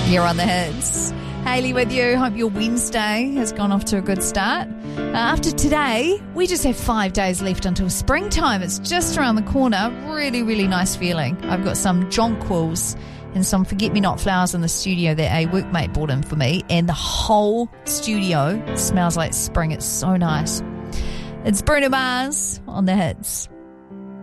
You're on the hits. Hayley with you. Hope your Wednesday has gone off to a good start. After today, we just have 5 days left until springtime. It's just around the corner. Really, really nice feeling. I've got some jonquils and some forget-me-not flowers in the studio that a workmate brought in for me, and the whole studio smells like spring. It's so nice. It's Bruno Mars on the hits.